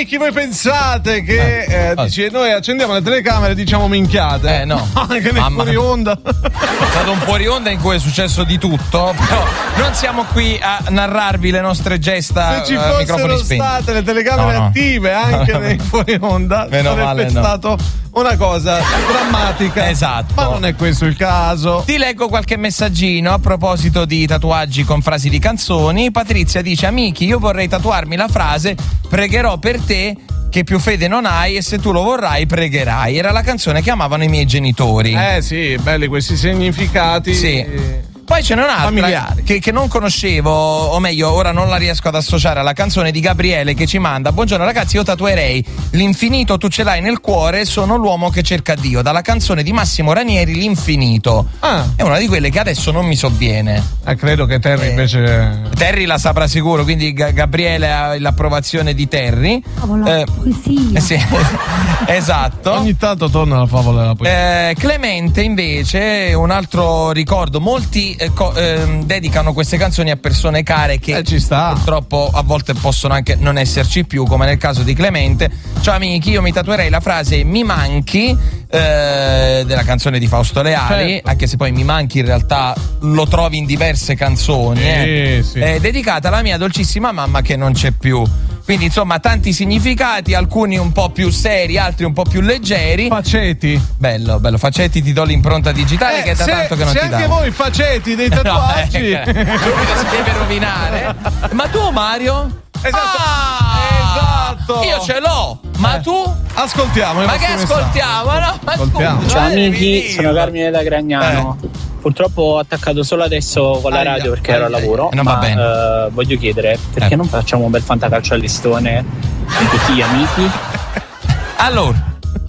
Miki, voi pensate che dice, noi accendiamo le telecamere e diciamo minchiate? No. Anche nel fuori onda. È stato un fuori onda in cui è successo di tutto, però non siamo qui a narrarvi le nostre gesta. Se ci fossero state le telecamere attive anche nei fuori onda, sarebbe stato una cosa drammatica. Esatto. Ma non è questo il caso. Ti leggo qualche messaggino a proposito di tatuaggi con frasi di canzoni. Patrizia dice: amici, io vorrei tatuarmi la frase "pregherò per te che più fede non hai e se tu lo vorrai pregherai". Era la canzone che amavano i miei genitori. Sì, belli questi significati. Sì. Poi ce n'è un'altra che non conoscevo, o meglio, ora non la riesco ad associare alla canzone di Gabriele che ci manda: buongiorno ragazzi, io tatuerei "l'infinito tu ce l'hai nel cuore, sono l'uomo che cerca Dio", dalla canzone di Massimo Ranieri "L'infinito". È una di quelle che adesso non mi sovviene. Credo che Terry invece... Terry la saprà sicuro, quindi Gabriele ha l'approvazione di Terry. Poesia. Sì, esatto. Ogni tanto torna la favola della poesia. Clemente invece, un altro ricordo, molti dedicano queste canzoni a persone care che ci sta. Purtroppo a volte possono anche non esserci più, come nel caso di Clemente. Ciao amici, io mi tatuerei la frase "mi manchi" della canzone di Fausto Leali, anche se poi "mi manchi" in realtà lo trovi in diverse canzoni, sì. dedicata alla mia dolcissima mamma che non c'è più. Quindi insomma tanti significati, alcuni un po' più seri, altri un po' più leggeri. Faceti. Bello, Faceti, ti do l'impronta digitale che è da tanto che non ti davo. Se anche voi faceti dei tatuaggi subito si deve rovinare. Ma tu Mario? Esatto. Io ce l'ho, ma tu? Ascoltiamo. Ma che ascoltiamo? No, ascoltiamo. Ciao amici, sono Carmine da Gragnano. Purtroppo ho attaccato solo adesso con la radio perché ero al lavoro. Non va bene. Voglio chiedere perché non facciamo un bel fantacalcio a listone di tutti gli amici? Allora,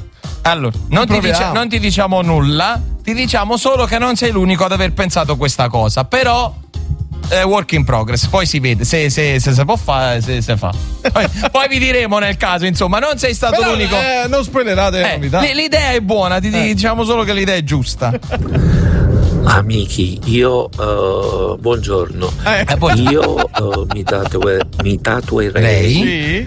non ti diciamo nulla, ti diciamo solo che non sei l'unico ad aver pensato questa cosa, però work in progress, poi si vede se può fare, se fa. Poi vi diremo nel caso, insomma, non sei stato però, l'unico. Non spoilerate le novità. L'idea è buona, ti diciamo solo che l'idea è giusta. Amici, io buongiorno. Io mi tatuerei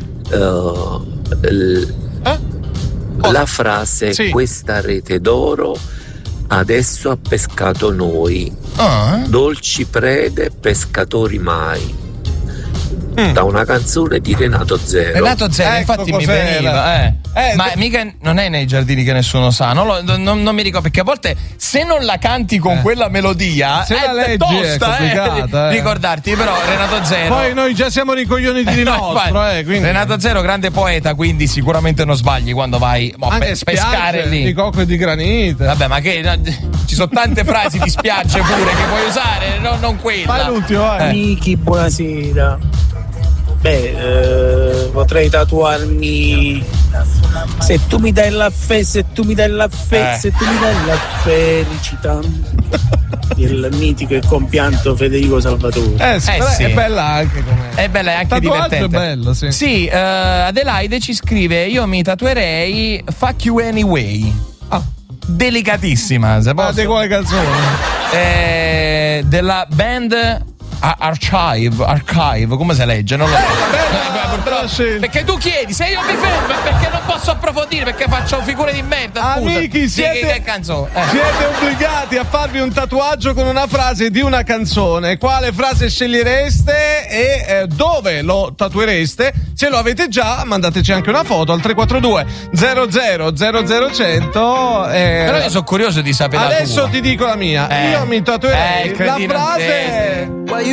la frase "questa rete d'oro adesso ha pescato noi, dolci prede, pescatori mai", da una canzone di Renato Zero. Renato Zero, infatti mi veniva. Ma mica non è "Nei giardini che nessuno sa", non mi ricordo, perché a volte se non la canti con quella melodia se la leggi tosta, è complicata, ricordarti. Però Renato Zero, poi noi già siamo ricoglioniti di nostro, quindi. Renato Zero, grande poeta, quindi sicuramente non sbagli quando vai a pescare lì di cocco e di granite. Vabbè, ma che ci sono tante frasi di spiagge pure che puoi usare, non quella. Vai l'ultimo, Amici, buonasera. Potrei tatuarmi "se tu mi dai la fe, se tu mi dai la fe, se tu mi dai la felicità", il mitico e compianto Federico Salvatore. Sì. È bella anche come. È bella, è anche divertente. È bello, sì. Sì, Adelaide ci scrive: io mi tatuerei "fuck you anyway". Delicatissima. Ma di quale canzone? Della band Archive, come si legge? Non lo so. Perché tu chiedi, se io mi fermo è perché non posso approfondire, perché faccio figure di merda. Scusa. Amici, siete obbligati a farvi un tatuaggio con una frase di una canzone. Quale frase scegliereste e dove lo tatuereste? Se lo avete già, mandateci anche una foto al 342 00 00 Però io sono curioso di sapere adesso la tua. Ti dico la mia. Io mi tatuerei la frase